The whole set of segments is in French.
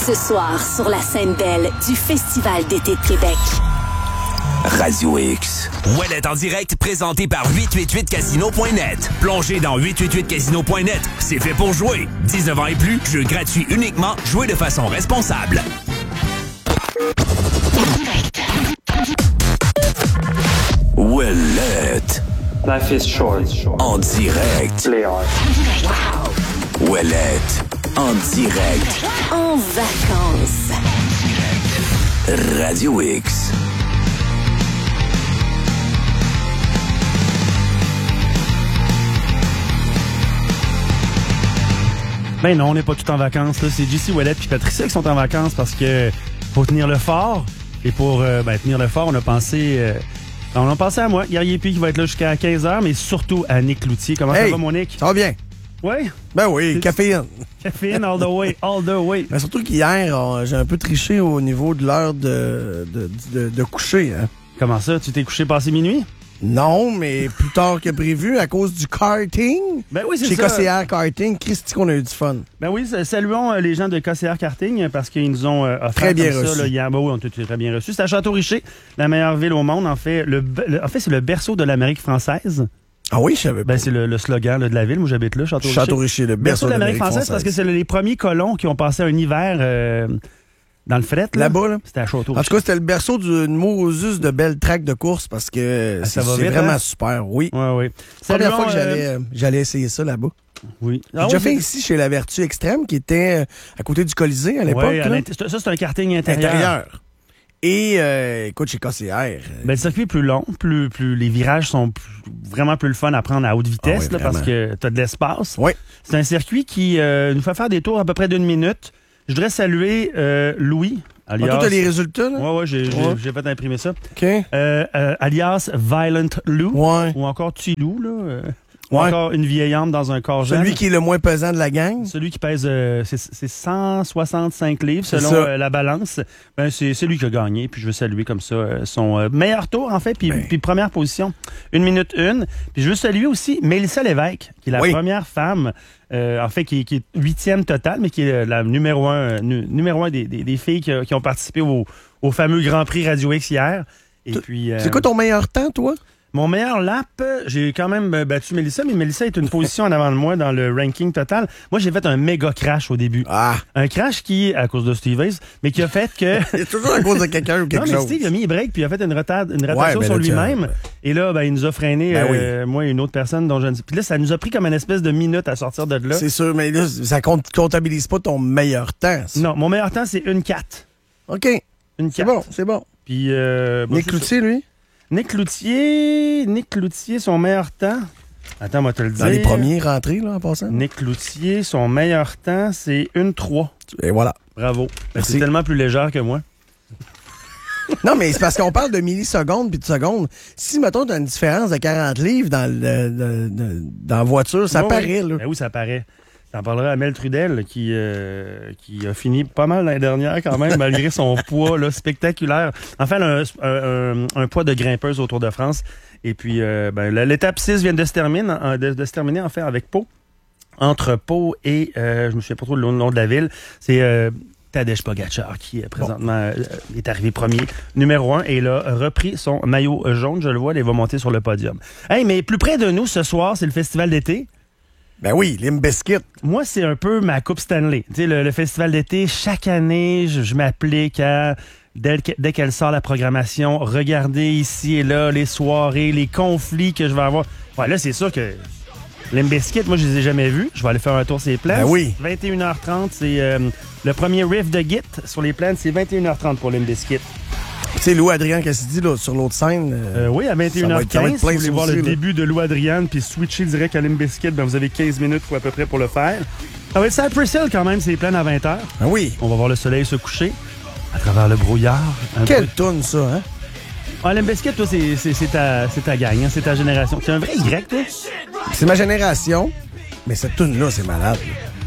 Ce soir, sur la scène belle du Festival d'été de Québec. Radio X. Ouellet en direct, présenté par 888casino.net. Plongez dans 888casino.net. C'est fait pour jouer. 19 ans et plus, jeu gratuit uniquement. Jouez de façon responsable. Ouellet. Life is short. En direct. Play hard. Ouellet. En direct. En vacances. Radio X. Ben non, on n'est pas tout en vacances. Là. C'est JC Ouellet et Patricia qui sont en vacances parce que faut tenir le fort. Et pour tenir le fort, on a pensé à moi, Guerrier P, qui va être là jusqu'à 15h, mais surtout à Nick Cloutier. Comment ça va, mon Nick? Ça va bien. Oui? Ben oui, caféine. Caféine all the way, all the way. Mais surtout qu'hier, j'ai un peu triché au niveau de l'heure de coucher. Hein. Comment ça? Tu t'es couché passé minuit? Non, mais plus tard que prévu à cause du karting. Ben oui, c'est Chez ça. KCR Karting, Christy, qu'on a eu du fun. Ben oui, saluons les gens de KCR Karting parce qu'ils nous ont offert très bien comme reçu. Ça, là, hier. Ben oui, on t'a très bien reçu. C'est à Château-Richer, la meilleure ville au monde. En fait, c'est le berceau de l'Amérique française. Ah oui, je savais pas. Ben, c'est le slogan là, de la ville. Moi, j'habite là, Château-Richer. Château-Richer, le berceau de l'Amérique française. Parce que c'est les premiers colons qui ont passé un hiver dans le fret. Là-bas, là? C'était à Château-Richer. En tout cas, c'était le berceau d'une Moses de belles tracks de course parce que c'est vraiment hein? super, oui. Oui. Première fois que j'allais essayer ça là-bas. Oui. J'ai déjà fait ici chez La Vertu Extrême qui était à côté du Colisée à l'époque. Oui, ça, c'est un karting intérieur. Et écoute, chez KCR. Ben, le circuit est plus long, plus les virages sont vraiment plus le fun à prendre à haute vitesse oui, là, parce que tu as de l'espace. Oui. C'est un circuit qui nous fait faire des tours à peu près d'une minute. Je voudrais saluer Louis. Alias... toi, t'as les résultats, là? Oui, j'ai fait imprimer ça. OK. Alias Violent Lou. Ouais. Ou encore T-Lou, là. Ou Ouais. encore une vieille âme dans un corps jeune. Celui qui est le moins pesant de la gang. Celui qui pèse, c'est 165 livres selon la balance. Ben, c'est lui qui a gagné. Puis je veux saluer comme ça son meilleur tour, en fait. Puis première position, 1 minute 1. Puis je veux saluer aussi Mélissa Lévesque, qui est la première femme, en fait, qui est 8e totale, mais qui est la numéro 1 des filles qui ont participé au fameux Grand Prix Radio X hier. Et puis, c'est quoi ton meilleur temps, toi? Mon meilleur lap, j'ai quand même battu Mélissa, mais Mélissa est une position en avant de moi dans le ranking total. Moi, j'ai fait un méga crash au début. Ah! Un crash qui, à cause de Steve Hayes, mais qui a fait que... C'est toujours à cause de quelqu'un ou quelque chose. Non, mais Steve, il a mis les breaks, puis il a fait une rotation sur lui-même. Et là, il nous a freiné, moi et une autre personne dont je ne sais. Puis là, ça nous a pris comme une espèce de minute à sortir de là. C'est sûr, mais là, ça comptabilise pas ton meilleur temps. Ça. Non, mon meilleur temps, c'est 1:04. OK. Une 4. C'est bon. Puis, Nick Cloutier, lui? Nick Cloutier, son meilleur temps. Attends, moi te le dire. Dans les premiers rentrés, là, en passant. Nick Cloutier, son meilleur temps, c'est 1:03. Et voilà. Bravo. C'est tellement plus légère que moi. Non, mais c'est parce qu'on parle de millisecondes puis de secondes. Si, mettons, t'as une différence de 40 livres dans la voiture, ça paraît, là. Ben oui, ça paraît. T'en parleras à Mel Trudel, qui a fini pas mal l'année dernière quand même, malgré son poids là, spectaculaire. Enfin, un poids de grimpeuse au Tour de France. Et puis, l'étape 6 vient de se terminer en fait avec Pau. Entre Pau et, je me souviens pas trop le nom de la ville, c'est Tadej Pogacar qui présentement est arrivé premier, numéro 1, et il a repris son maillot jaune, je le vois, il va monter sur le podium. Hey, mais plus près de nous ce soir, c'est le festival d'été. Ben oui, Limp Bizkit. Moi, c'est un peu ma Coupe Stanley. Tu sais, le festival d'été, chaque année, je m'applique à, dès qu'elle sort la programmation, regarder ici et là les soirées, les conflits que je vais avoir. Ouais, là, c'est sûr que Limp Bizkit, moi, je les ai jamais vus. Je vais aller faire un tour sur les plaines. Ben oui. 21h30, c'est le premier riff de Git sur les plaines. C'est 21h30 pour Limp Bizkit. Tu sais, Lou Adrian Cassidy, là, sur l'autre scène. Oui, à 21h15, si vous voulez voir le là. début de Lou Adrian puis switcher direct à Limp Bizkit, ben vous avez 15 minutes à peu près pour le faire. Ça va être Cypress Hill quand même, c'est plein à 20h. Ah oui. On va voir le soleil se coucher à travers le brouillard. Quelle toune, ça, hein? Ah, Limp Bizkit, toi, c'est ta gang, hein, c'est ta génération. Tu es un vrai Y, toi? C'est ma génération, mais cette toune-là, c'est malade.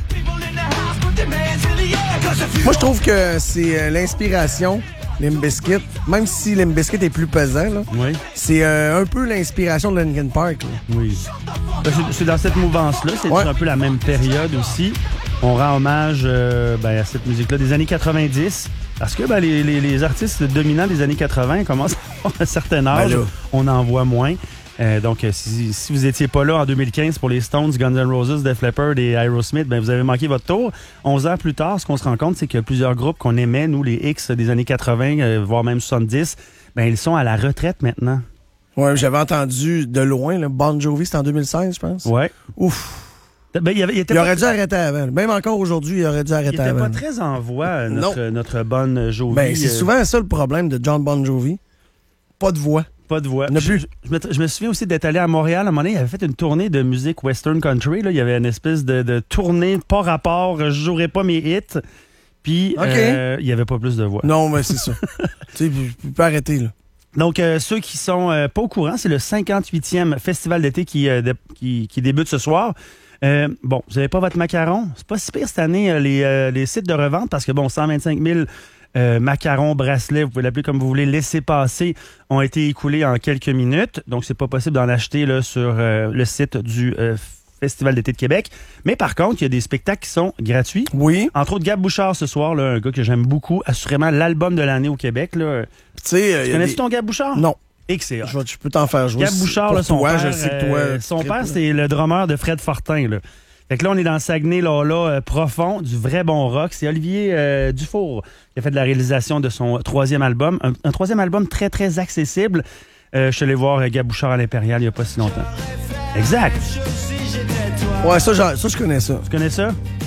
Moi, je trouve que c'est l'inspiration, Limp Bizkit. Même si Limp Bizkit est plus pesant, là, oui. C'est un peu l'inspiration de Linkin Park. Là. Oui. C'est dans cette mouvance-là, c'est un peu la même période aussi. On rend hommage à cette musique-là des années 90. Parce que les artistes dominants des années 80 commencent à avoir un certain âge. On en voit moins. Donc, si vous étiez pas là en 2015 pour les Stones, Guns N' Roses, Def Leppard et Aerosmith, vous avez manqué votre tour. 11 ans plus tard, ce qu'on se rend compte, c'est que plusieurs groupes qu'on aimait, nous, les X des années 80, voire même 70, ils sont à la retraite maintenant. Ouais, j'avais entendu de loin, là, Bon Jovi, c'était en 2016, je pense. Ouais. Ouf. Il aurait dû arrêter avant. Même encore aujourd'hui, il aurait dû arrêter avant. Il était pas très en voix, notre Bon Jovi. C'est souvent ça le problème de John Bon Jovi. Pas de voix. Pas de voix. Je me souviens aussi d'être allé à Montréal. À un moment donné, il avait fait une tournée de musique western country. Là. Il y avait une espèce de tournée pas rapport. Je jouerai pas mes hits. Puis, il n'y avait pas plus de voix. Non, mais c'est ça. Tu sais, je peux arrêter, là. Donc, ceux qui sont pas au courant, c'est le 58e festival d'été qui débute ce soir. Vous n'avez pas votre macaron. C'est pas si pire cette année, les sites de revente, parce que 125 000 macarons, bracelets, vous pouvez l'appeler comme vous voulez, laissez passer, ont été écoulés en quelques minutes. Donc, c'est pas possible d'en acheter là, sur le site du Festival d'été de Québec. Mais par contre, il y a des spectacles qui sont gratuits. Oui. Entre autres, Gab Bouchard ce soir, là, un gars que j'aime beaucoup, assurément l'album de l'année au Québec. Là. Tu connais-tu ton Gab Bouchard? Non. XCA. Je peux t'en faire jouer. Gab Bouchard, là, son père, je sais que toi, son père, c'est le drummer de Fred Fortin. Là. Fait que là, on est dans le Saguenay, là, profond, du vrai bon rock. C'est Olivier Dufour qui a fait de la réalisation de son troisième album. Un troisième album très, très accessible. Je suis allé voir Gab Bouchard à l'Impérial il n'y a pas si longtemps. Exact. Ouais, ça, je connais ça. Tu connais ça?